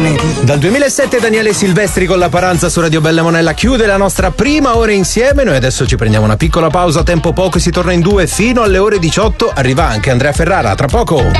lunedì. Dal 2007 Daniele Silvestri con La Paranza su Radio Bella Monella chiude la nostra prima ora insieme. Noi adesso ci prendiamo una piccola pausa, tempo poco, si torna in due fino alle ore 18. Arriva anche Andrea Ferrara, tra poco.